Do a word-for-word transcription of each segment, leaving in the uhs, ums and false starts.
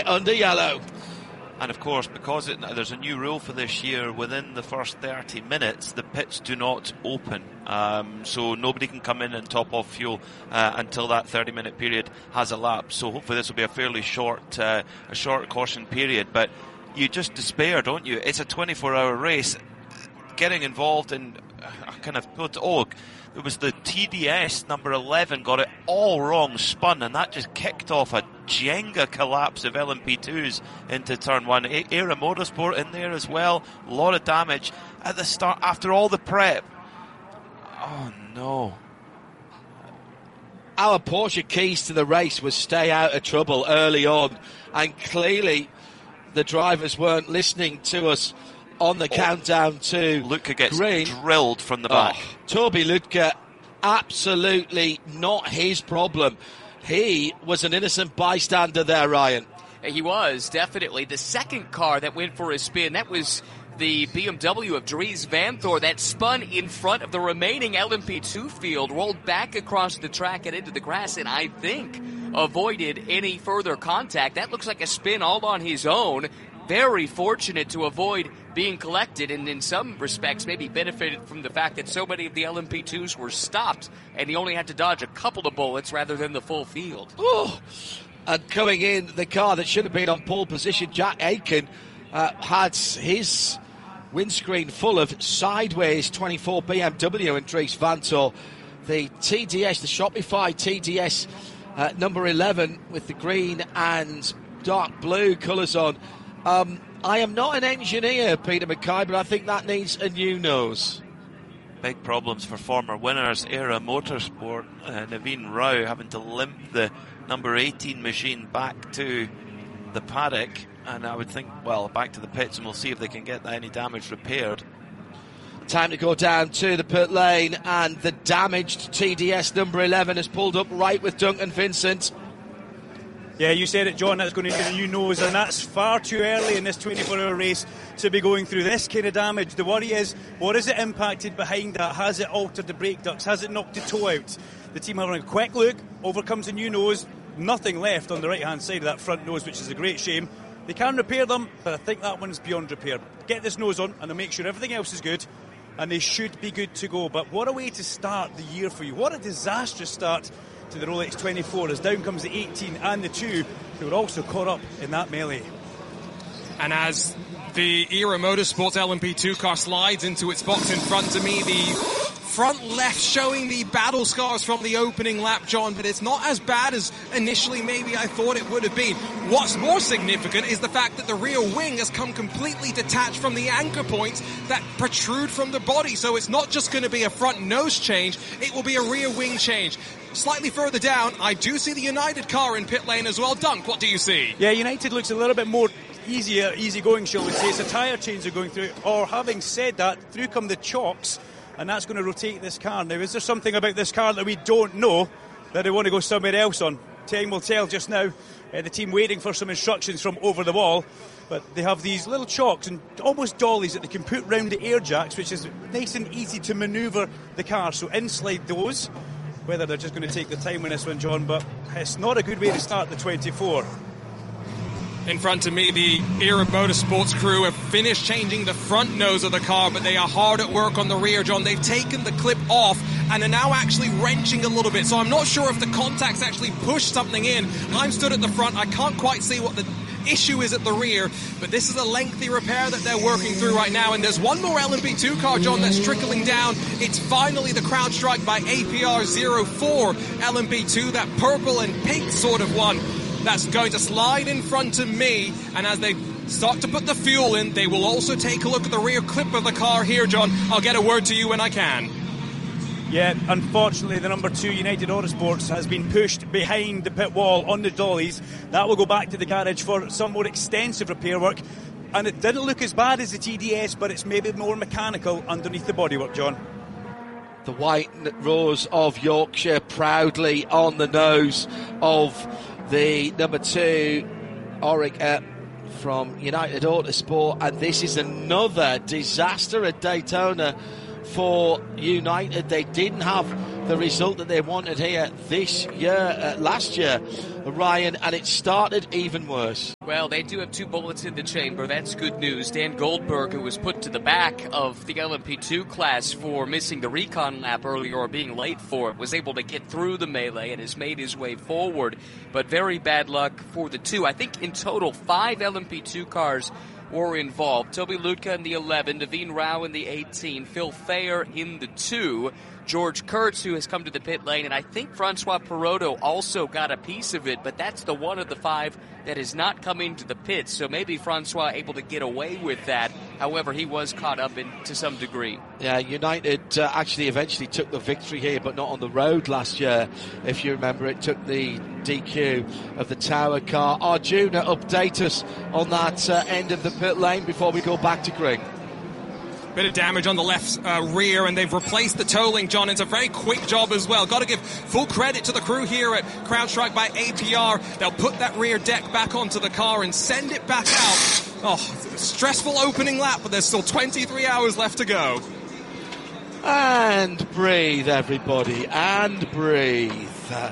it under yellow. And of course, because it, there's a new rule for this year, within the first thirty minutes, the pits do not open. Um, so nobody can come in and top off fuel uh, until that thirty minute period has elapsed. So hopefully this will be a fairly short, uh, a short caution period. But you just despair, don't you? It's a twenty-four hour race. Getting involved in uh, kind of, oh, it was the T D S number eleven got it all wrong, spun, and that just kicked off a Jenga collapse of L M P twos into turn one. A- Era Motorsport in there as well. A lot of damage at the start after all the prep. Oh no. Our Porsche keys to the race was stay out of trouble early on, and clearly the drivers weren't listening to us on the oh. countdown to Luca gets green. drilled from the back. Oh, Toby Luca, absolutely not his problem. He was an innocent bystander there, Ryan. He was, definitely. The second car that went for a spin, that was the B M W of Dries Vanthoor that spun in front of the remaining L M P two field, rolled back across the track and into the grass, and I think avoided any further contact. That looks like a spin all on his own. Very fortunate to avoid being collected, and in some respects maybe benefited from the fact that so many of the L M P twos were stopped and he only had to dodge a couple of bullets rather than the full field. Oh, and coming in, the car that should have been on pole position, Jack Aitken, uh, had his windscreen full of sideways twenty-four B M W and Dries Vanthoor. The T D S, the Shopify T D S uh, number eleven with the green and dark blue colours on. Um, I am not an engineer, Peter Mackay, but I think that needs a new nose. Big problems for former winners. Era Motorsport, uh, Naveen Rao having to limp the number eighteen machine back to the paddock, and I would think, well, back to the pits, and we'll see if they can get any damage repaired. Time to go down to the pit lane, and the damaged T D S number eleven has pulled up right with Duncan Vincent. Yeah, you said it, John, that's going to be the new nose, and that's far too early in this twenty-four hour race to be going through this kind of damage. The worry is, what has it impacted behind that? Has it altered the brake ducts? Has it knocked the toe out? The team having a quick look, over comes the new nose, nothing left on the right-hand side of that front nose, which is a great shame. They can repair them, but I think that one's beyond repair. Get this nose on, and they'll make sure everything else is good, and they should be good to go. But what a way to start the year for you. What a disastrous start to the Rolex twenty-four, as down comes the eighteen and the two, who were also caught up in that melee. And as the Era Motorsports L M P two car slides into its box in front of me, the front left showing the battle scars from the opening lap, John, but it's not as bad as initially maybe I thought it would have been. What's more significant is the fact that the rear wing has come completely detached from the anchor points that protrude from the body, so it's not just going to be a front nose change, it will be a rear wing change. Slightly further down, I do see the United car in pit lane as well. Dunk, what do you see? Yeah, United looks a little bit more easier, easy going, shall we say. It's a tyre change they're going through. Or having said that, through come the chocks, and that's going to rotate this car. Now, is there something about this car that we don't know that they want to go somewhere else on? Time will tell just now. Uh, the team waiting for some instructions from over the wall. But they have these little chocks and almost dollies that they can put round the air jacks, which is nice and easy to manoeuvre the car. So in-slide those. Whether they're just going to take the time with this one, John, but it's not a good way to start the twenty-four. In front of me, the Era Motorsports crew have finished changing the front nose of the car, but they are hard at work on the rear, John. They've taken the clip off and are now actually wrenching a little bit, so I'm not sure if the contacts actually pushed something in. I'm stood at the front. I can't quite see what the issue is at the rear, but this is a lengthy repair that they're working through right now, and there's one more L M P two car, John, that's trickling down. It's finally the CrowdStrike by A P R zero four L M P two, that purple and pink sort of one that's going to slide in front of me, and as they start to put the fuel in, they will also take a look at the rear clip of the car here, John. I'll get a word to you when I can. Yeah, unfortunately, the number two United Autosports has been pushed behind the pit wall on the dollies. That will go back to the garage for some more extensive repair work. And it didn't look as bad as the T D S, but it's maybe more mechanical underneath the bodywork, John. The white rose of Yorkshire proudly on the nose of the number two Oreca from United Autosport. And this is another disaster at Daytona for United. They didn't have the result that they wanted here this year, uh, last year. Ryan, and it started even worse. Well, they do have two bullets in the chamber. That's good news. Dan Goldberg, who was put to the back of the L M P two class for missing the recon lap earlier or being late for it, was able to get through the melee and has made his way forward. But very bad luck for the two. I think in total, five L M P two cars were involved. Toby Lutka in the eleven, Naveen Rao in the eighteen, Phil Thayer in the two, George Kurtz, who has come to the pit lane, and I think Francois Perotto also got a piece of it, but that's the one of the five that has not come into the pits, so maybe Francois able to get away with that. However, he was caught up in to some degree. Yeah, United uh, actually eventually took the victory here, but not on the road last year. If you remember, it took the D Q of the Tower car. Arjuna, update us on that uh, end of the pit lane before we go back to Green. Bit of damage on the left uh, rear, and they've replaced the tolling, John. It's a very quick job as well. Got to give full credit to the crew here at CrowdStrike by A P R. They'll put that rear deck back onto the car and send it back out. Oh, stressful opening lap, but there's still twenty-three hours left to go. And breathe, everybody, and breathe. Uh,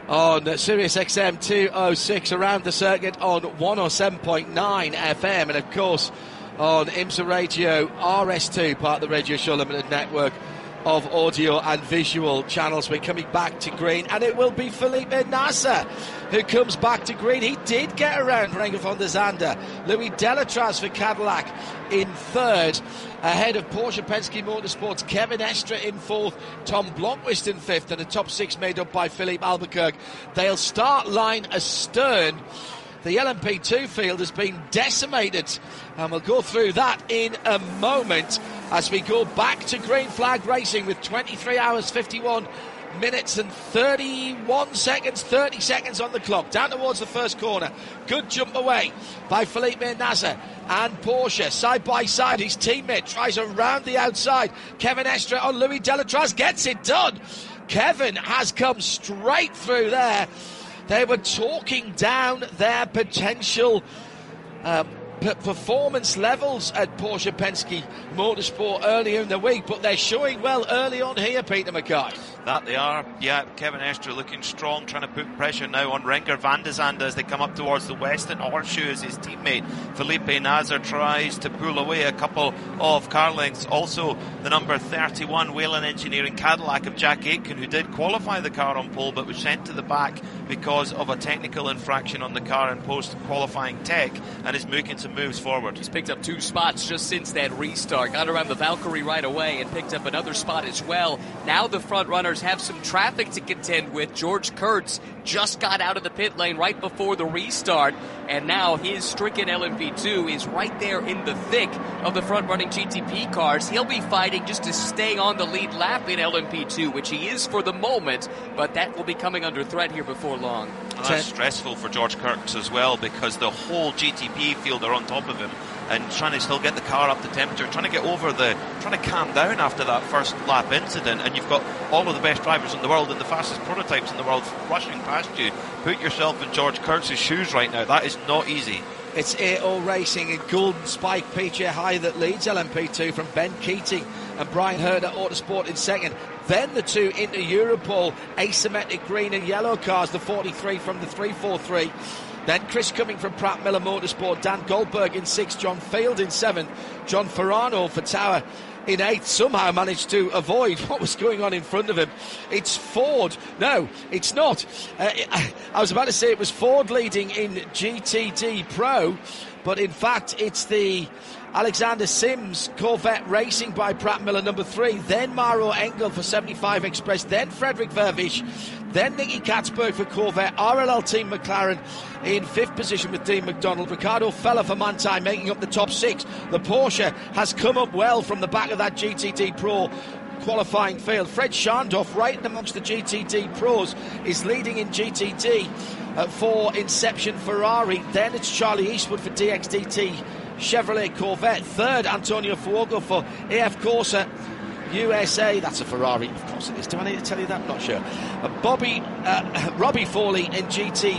on Sirius X M two oh six around the circuit on one oh seven point nine F M, and of course on IMSA Radio R S two, part of the Radio Show Limited network of audio and visual channels. We're coming back to green, and it will be Felipe Nasr who comes back to green. He did get around Renger van der Zande. Louis Delatraz for Cadillac in third, ahead of Porsche Penske Motorsports. Kevin Estre in fourth, Tom Blomqvist in fifth, and the top six made up by Philippe Albuquerque. They'll start line astern. The L M P two field has been decimated, and we'll go through that in a moment as we go back to green flag racing with twenty-three hours, fifty-one minutes and thirty-one seconds, thirty seconds on the clock, down towards the first corner. Good jump away by Felipe Nasr and Porsche, side by side. His teammate tries around the outside. Kevin Estre on Louis Delatraz, gets it done. Kevin has come straight through there. They were talking down their potential uh, p- performance levels at Porsche Penske Motorsport earlier in the week, but they're showing well early on here, Peter Mackay. That they are, yeah. Kevin Estre looking strong, trying to put pressure now on Renger van der Zande as they come up towards the western horseshoe as his teammate Felipe Nasr tries to pull away a couple of car lengths. Also, the number thirty-one Whelen Engineering Cadillac of Jack Aitken, who did qualify the car on pole but was sent to the back because of a technical infraction on the car in post-qualifying tech, and is making some moves forward. He's picked up two spots just since that restart. Got around the Valkyrie right away and picked up another spot as well. Now the front runners have some traffic to contend with. George Kurtz just got out of the pit lane right before the restart, and now his stricken L M P two is right there in the thick of the front-running G T P cars. He'll be fighting just to stay on the lead lap in L M P two, which he is for the moment, but that will be coming under threat here before long. And that's stressful for George Kurtz as well, because the whole G T P field are on top of him and trying to still get the car up to temperature, trying to get over the, trying to calm down after that first lap incident, and you've got all of the best drivers in the world and the fastest prototypes in the world rushing past you. Put yourself in George Kurtz's shoes right now. That is not easy. It's A O Racing and Golden Spike P J High that leads L M P two from Ben Keating and Brian Herder Autosport in second. Then the two into Europol, asymmetric green and yellow cars, the forty-three from the three forty-three. Then Chris Cumming from Pratt Miller Motorsport, Dan Goldberg in sixth, John Field in seventh, John Ferrano for Tower in eighth. Somehow managed to avoid what was going on in front of him. It's Ford. No, it's not. Uh, I was about to say it was Ford leading in G T D Pro, but in fact it's the Alexander Sims Corvette Racing by Pratt Miller number three, then Maro Engel for seventy-five Express, then Frederick Vervish, then Nicky Katzberg for Corvette, R L L Team McLaren in fifth position with Dean McDonald, Ricardo Feller for Manthey making up the top six. The Porsche has come up well from the back of that G T D Pro qualifying field. Fred Scharndorf, right amongst the G T D Pros, is leading in G T D uh, for Inception Ferrari. Then it's Charlie Eastwood for D X D T Chevrolet Corvette. Third, Antonio Fuoco for A F Corsa U S A. That's a Ferrari, of course it is. Do I need to tell you that? I'm not sure. Uh, Bobby, uh, Robbie Foley in G T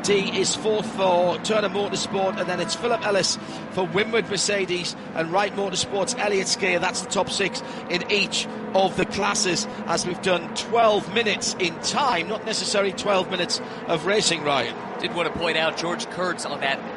D is fourth for Turner Motorsport, and then it's Philip Ellis for Winward Mercedes and Wright Motorsports, Elliott Skea. That's the top six in each of the classes, as we've done twelve minutes in time, not necessarily twelve minutes of racing, Ryan. Did want to point out George Kurtz on that